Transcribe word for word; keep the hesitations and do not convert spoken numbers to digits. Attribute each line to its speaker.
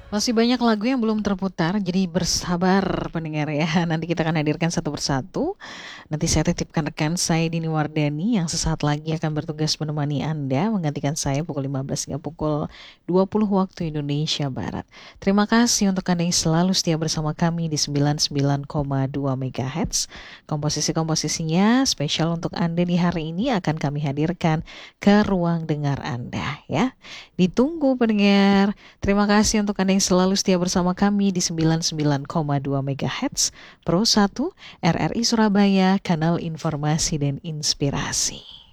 Speaker 1: Masih banyak lagu yang belum terputar, jadi bersabar pendengar ya. Nanti kita akan hadirkan satu persatu. Nanti saya titipkan rekan saya Dini Wardani yang sesaat lagi akan bertugas menemani Anda, menggantikan saya pukul lima belas hingga pukul dua puluh waktu Indonesia Barat. Terima kasih untuk Anda yang selalu setia bersama kami di sembilan puluh sembilan koma dua MHz. Komposisi-komposisinya spesial untuk Anda di hari ini akan kami hadirkan ke ruang dengar Anda ya. Ditunggu pendengar. Terima kasih untuk Anda yang selalu setia bersama kami di sembilan puluh sembilan koma dua MHz Pro satu R R I Surabaya, kanal informasi dan inspirasi.